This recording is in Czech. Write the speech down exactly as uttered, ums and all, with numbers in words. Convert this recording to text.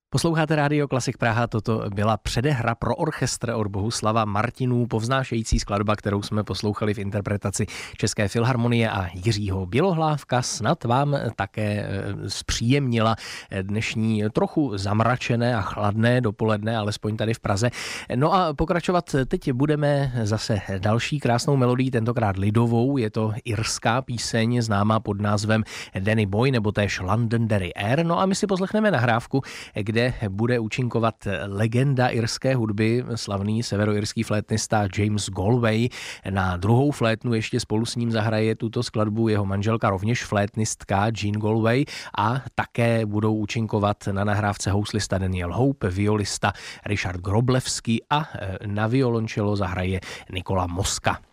Posloucháte Rádio Klasik Praha, toto byla předehra pro orchestr od Bohuslava Martinů, povznášející skladba, kterou jsme poslouchali v interpretaci České filharmonie a Jiřího Bělohlávka. Snad vám také zpříjemnila dnešní trochu zamračené a chladné dopoledne, alespoň tady v Praze. No a pokračovat teď budeme zase další krásnou melodii, tentokrát lidovou. Je to irská píseň známá pod názvem Danny Boy nebo též Londonderry Air. No a my si poslechneme nahrávku, kde bude účinkovat legenda irské hudby, slavný severoirský flétnista James Galway. Na druhou flétnu ještě spolu s ním zahraje tuto skladbu jeho manželka, rovněž flétnistka Jean Galway, a také budou účinkovat na nahrávce houslista Daniel Hope, violista Richard Groblewski a na violoncello zahraje Nikola Moska.